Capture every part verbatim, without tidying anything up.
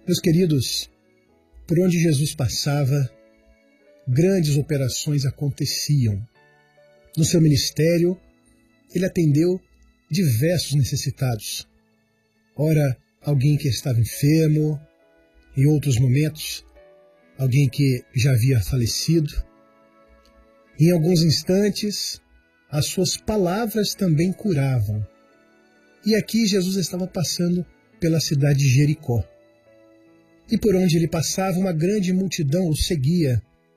Meus queridos, por onde Jesus passava, grandes operações aconteciam. No seu ministério, ele atendeu diversos necessitados. Ora, alguém que estava enfermo, em outros momentos, alguém que já havia falecido. Em alguns instantes, as suas palavras também curavam. E aqui Jesus estava passando pela cidade de Jericó. E por onde ele passava, uma grande multidão o seguia.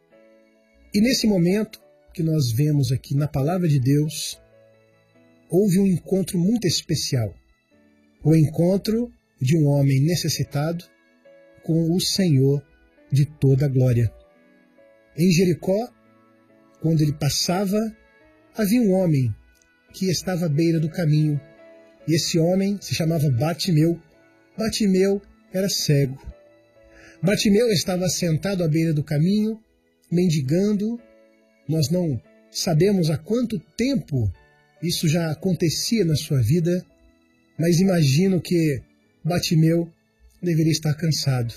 E nesse momento que nós vemos aqui na palavra de Deus, houve um encontro muito especial. O encontro de um homem necessitado com o Senhor de toda a glória. Em Jericó, quando ele passava, havia um homem que estava à beira do caminho. E esse homem se chamava Bartimeu. Bartimeu era cego. Bartimeu estava sentado à beira do caminho, mendigando. Nós não sabemos há quanto tempo isso já acontecia na sua vida, mas imagino que Bartimeu deveria estar cansado.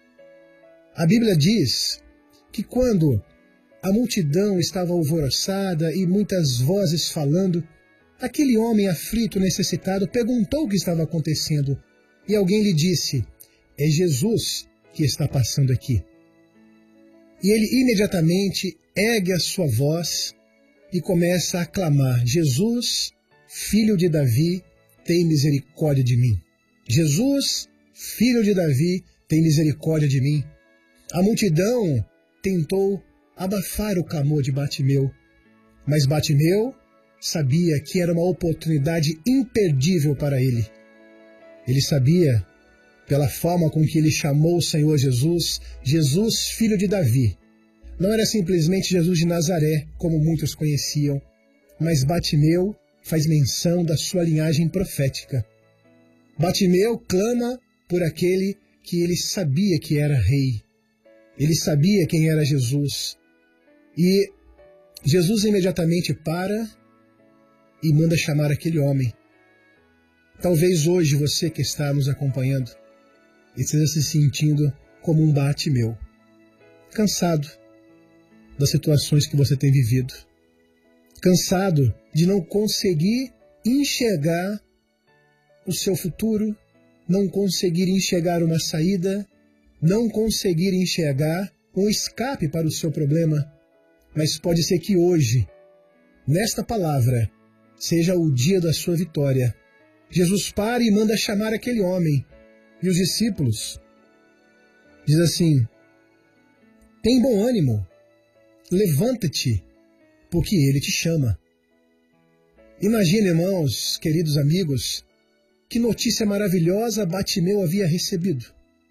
A Bíblia diz que quando a multidão estava alvoroçada e muitas vozes falando, aquele homem aflito, necessitado, perguntou o que estava acontecendo. E alguém lhe disse: é Jesus que está passando aqui. E ele imediatamente ergue a sua voz e começa a clamar: Jesus, filho de Davi, tem misericórdia de mim. Jesus, filho de Davi, tem misericórdia de mim. A multidão tentou abafar o clamor de Bartimeu, mas Bartimeu sabia que era uma oportunidade imperdível para ele. Ele sabia, pela forma com que ele chamou o Senhor Jesus, Jesus, filho de Davi. Não era simplesmente Jesus de Nazaré, como muitos conheciam, mas Bartimeu faz menção da sua linhagem profética. Bartimeu clama por aquele que ele sabia que era rei. Ele sabia quem era Jesus. E Jesus imediatamente para e manda chamar aquele homem. Talvez hoje você que está nos acompanhando esteja se sentindo como um Bartimeu, cansado das situações que você tem vivido, cansado de não conseguir enxergar o seu futuro, não conseguir enxergar uma saída, não conseguir enxergar um escape para o seu problema. Mas pode ser que hoje, nesta palavra, seja o dia da sua vitória. Jesus para e manda chamar aquele homem. E os discípulos diz assim: tem bom ânimo, levanta-te, porque ele te chama. Imagine, irmãos, queridos amigos, que notícia maravilhosa Bartimeu havia recebido.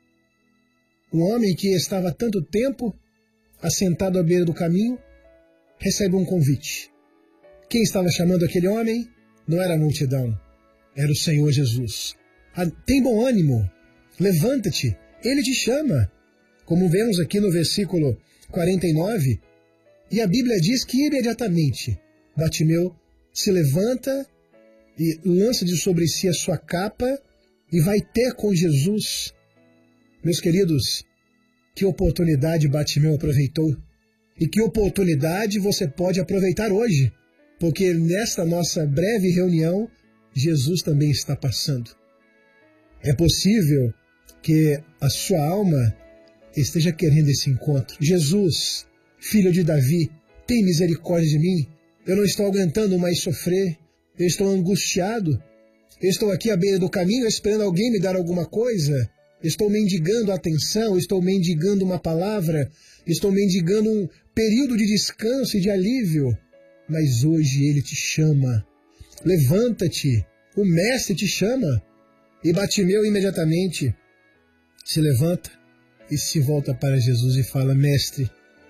Um homem que estava há tanto tempo assentado à beira do caminho, recebe um convite. Quem estava chamando aquele homem não era a multidão, era o Senhor Jesus. Ah, tem bom ânimo, levanta-te, ele te chama. Como vemos aqui no versículo quarenta e nove, e a Bíblia diz que imediatamente Bartimeu se levanta e lança de sobre si a sua capa e vai ter com Jesus. Meus queridos, que oportunidade Bartimeu aproveitou e que oportunidade você pode aproveitar hoje, porque nesta nossa breve reunião, Jesus também está passando. É possível que a sua alma esteja querendo esse encontro. Jesus, filho de Davi, tem misericórdia de mim. Eu não estou aguentando mais sofrer. Eu estou angustiado. Eu estou aqui à beira do caminho esperando alguém me dar alguma coisa. Estou mendigando atenção, estou mendigando uma palavra, estou mendigando um período de descanso e de alívio. Mas hoje ele te chama. Levanta-te, o mestre te chama. E Bartimeu imediatamente se levanta e se volta para Jesus e fala: mestre,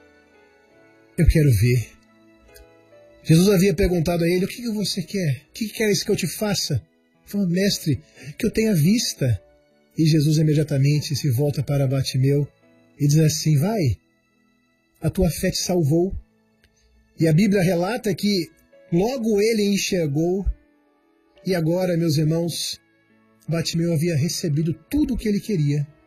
eu quero ver. Jesus havia perguntado a ele: o que você quer? O que queres que eu te faça? Ele falou: mestre, que eu tenha vista. E Jesus imediatamente se volta para Bartimeu e diz assim: vai, a tua fé te salvou. E a Bíblia relata que logo ele enxergou, e agora, meus irmãos, Bartimeu havia recebido tudo o que ele queria.